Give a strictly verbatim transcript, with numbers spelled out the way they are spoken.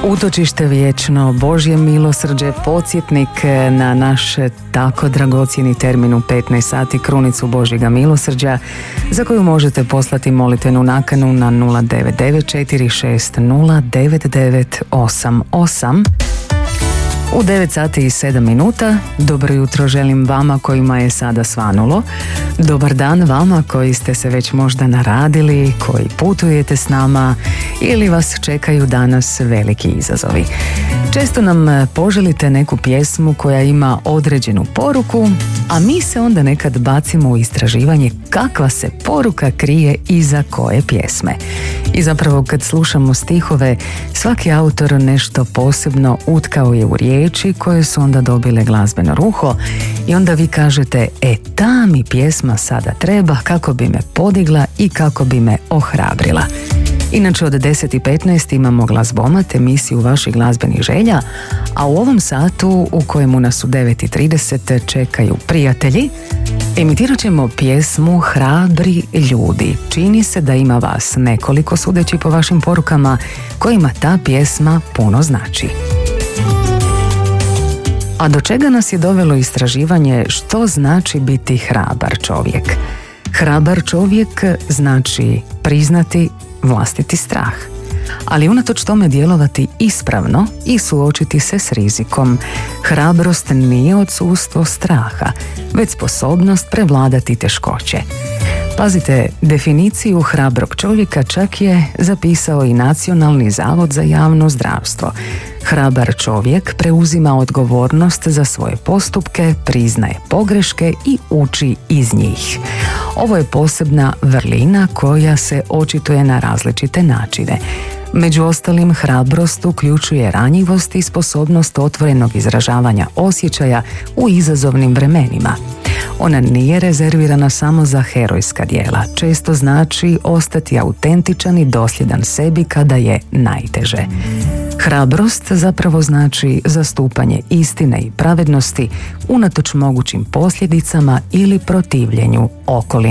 Utočište vječno, Božje milosrđe, podsjetnik na naš tako dragocjeni termin u petnaest sati, krunicu Božjega milosrđa, za koju možete poslati molitvenu nakanu na nula devet devet četiri šest nula devet devet osam osam. U devet sati i sedam minuta. Dobro jutro želim vama kojima je sada svanulo. Dobar dan vama koji ste se već možda naradili, koji putujete s nama ili vas čekaju danas veliki izazovi. Često nam poželite neku pjesmu koja ima određenu poruku, a mi se onda nekad bacimo u istraživanje kakva se poruka krije iza koje pjesme. I zapravo kad slušamo stihove, svaki autor nešto posebno utkao je u riječi koje su onda dobile glazbeno ruho i onda vi kažete, e ta mi pjesma sada treba kako bi me podigla i kako bi me ohrabrila. Inače od deset i petnaest imamo Glazbomat, emisiju vaših glazbenih želja, a u ovom satu u kojemu nas u devet i trideset čekaju prijatelji, emitirat ćemo pjesmu Hrabri ljudi. Čini se da ima vas nekoliko, sudeći po vašim porukama, kojima ta pjesma puno znači. A do čega nas je dovelo istraživanje što znači biti hrabar čovjek? Hrabar čovjek znači priznati vlastiti strah, ali unatoč tome djelovati ispravno i suočiti se s rizikom. Hrabrost nije odsustvo straha, već sposobnost prevladati teškoće. Pazite, definiciju hrabrog čovjeka čak je zapisao i Nacionalni zavod za javno zdravstvo. Hrabar čovjek preuzima odgovornost za svoje postupke, priznaje pogreške i uči iz njih. Ovo je posebna vrlina koja se očituje na različite načine. Među ostalim, hrabrost uključuje ranjivost i sposobnost otvorenog izražavanja osjećaja u izazovnim vremenima. Ona nije rezervirana samo za herojska djela, često znači ostati autentičan i dosljedan sebi kada je najteže. Hrabrost zapravo znači zastupanje istine i pravednosti unatoč mogućim posljedicama ili protivljenju okoline.